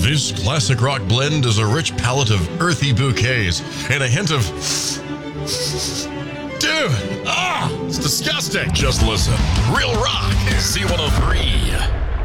This classic rock blend is a rich palette of earthy bouquets and a hint of... Dude! It's disgusting! Just listen. Real Rock, C103.